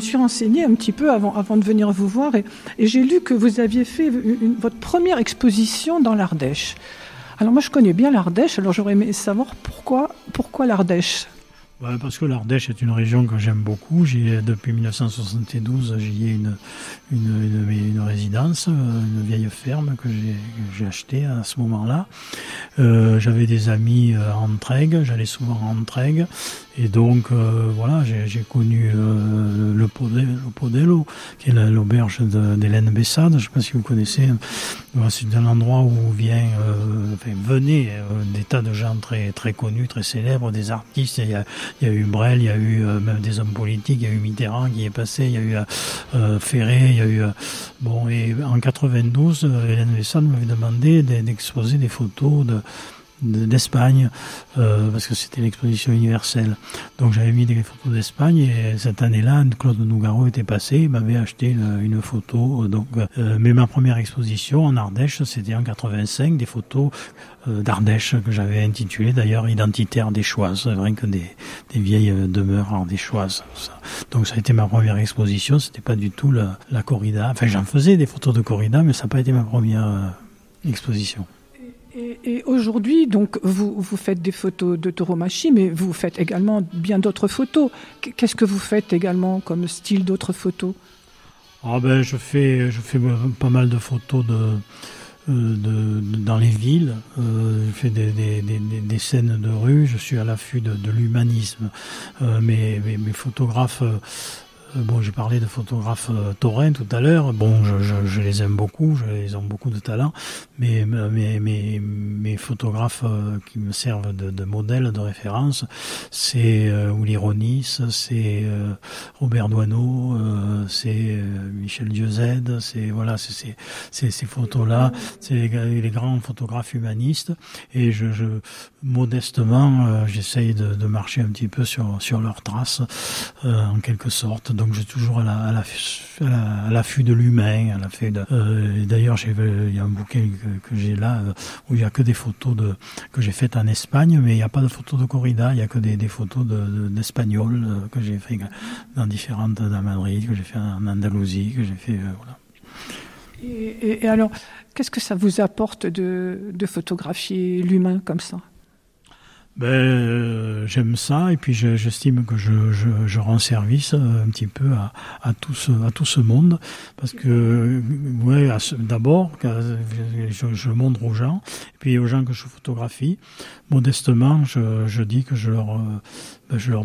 me suis renseignée un petit peu avant de venir vous voir et j'ai lu que vous aviez fait votre première exposition dans l'Ardèche. Alors moi je connais bien l'Ardèche, alors j'aurais aimé savoir pourquoi l'Ardèche. Ouais, parce que l'Ardèche est une région que j'aime beaucoup. Depuis 1972, j'y ai une résidence, une vieille ferme que j'ai achetée à ce moment-là. J'avais des amis en Trègues, j'allais souvent en Trègues. Et donc, voilà, j'ai connu le Podello, qui est l'auberge d'Hélène Bessade. Je ne sais pas si vous connaissez. C'est un endroit où venaient des tas de gens très, très connus, très célèbres, des artistes. Il y a eu Brel, il y a eu même des hommes politiques, il y a eu Mitterrand qui est passé, il y a eu Ferré, il y a eu... et en 92, Hélène Bessade m'avait demandé d'exposer des photos d'Espagne, parce que c'était l'exposition universelle. Donc j'avais mis des photos d'Espagne et cette année-là, Claude Nougaro était passé, il m'avait acheté une photo. Mais ma première exposition en Ardèche, c'était en 85, des photos d'Ardèche que j'avais intitulées d'ailleurs Identitaires ardéchoises, c'est vrai que des vieilles demeures ardéchoises. Donc ça a été ma première exposition, c'était pas du tout la corrida. Enfin j'en faisais des photos de corrida, mais ça n'a pas été ma première exposition. Et aujourd'hui, donc, vous faites des photos de tauromachie, mais vous faites également bien d'autres photos. Qu'est-ce que vous faites également comme style d'autres photos ? Je fais pas mal de photos dans les villes. Je fais des scènes de rue. Je suis à l'affût de l'humanisme. Mes photographes. J'ai parlé de photographes taurins tout à l'heure. Je les aime beaucoup, ils ont beaucoup de talent, mais mes photographes qui me servent de modèle, de référence, c'est Uli Ronis, c'est Robert Doisneau, c'est Michel Dieuze, c'est ces photos-là, c'est les grands photographes humanistes, et je modestement, j'essaye de marcher un petit peu sur leurs traces, en quelque sorte. Donc j'ai toujours à l'affût de l'humain, d'ailleurs il y a un bouquin que j'ai là où il y a que des photos que j'ai faites en Espagne, mais il n'y a pas de photos de corrida, il y a que des photos d'espagnols que j'ai fait dans Madrid, que j'ai fait en Andalousie, que j'ai fait voilà. Et alors, qu'est-ce que ça vous apporte de photographier l'humain comme ça ? J'aime ça, et puis j'estime que je rends service un petit peu à tout ce monde, parce que d'abord je montre aux gens, et puis aux gens que je photographie modestement, je dis que je leur